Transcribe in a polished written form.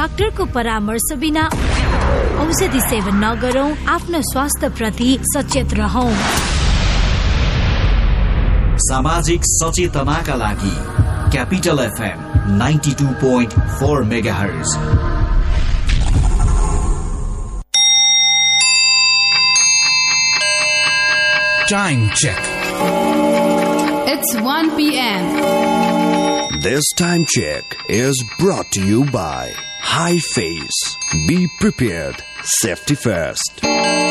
डाक्टरको परामर्श बिना औषधि सेवन नगरौं, आफ्नो स्वास्थ्य प्रति सचेत रहौं। सामाजिक सचेतनाका लागि capital FM 92.4 megahertz. Time check. It's 1 p.m. This time check is brought to you by High Face. Be prepared. Safety first.